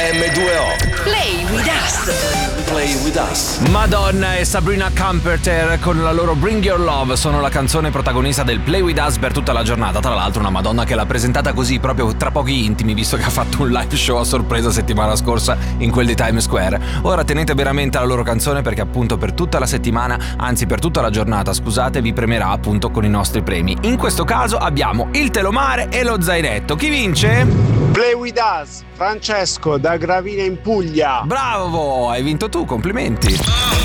RM2O. Play with us. Play with us. Madonna e Sabrina Carpenter con la loro Bring Your Love sono la canzone protagonista del Play with us per tutta la giornata. Tra l'altro una Madonna che l'ha presentata così proprio tra pochi intimi, visto che ha fatto un live show a sorpresa settimana scorsa in quel di Times Square. Ora tenete veramente la loro canzone perché appunto per tutta la settimana, anzi per tutta la giornata, scusate, vi premierà appunto con i nostri premi. In questo caso abbiamo il telomare e lo zainetto. Chi vince? Play with us, Francesco da Gravina in Puglia. Bravo, hai vinto tu, complimenti.